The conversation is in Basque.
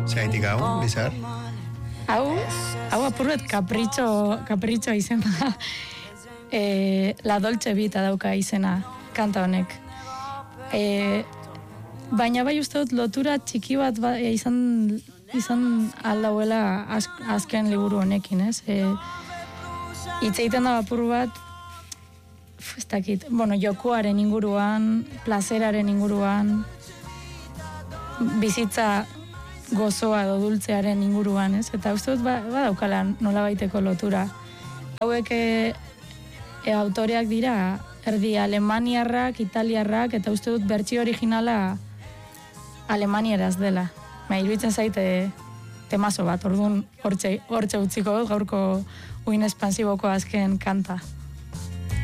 Zaitik hau, Lizar? Hau apurret kapritxo izena da. La Dolce Vita dauka izena kanta honek. Baina bai uste dut lotura txiki bat izan aldauela azken liburu honekin, ez? Itzeiten da apur bat, ez dakit, jokoaren inguruan, plazeraren inguruan, bizitza gozoa edo dultzearen inguruan, ez? Eta uste dut badaukala nola baiteko lotura. Hauek autoreak dira, erdi alemaniarrak, italiarrak, eta uste dut bertsio originala alemanieraz dela. Iruditzen zaite temazo bat, orduan hortxe utziko dut gaurko uin espansiboko azken kanta.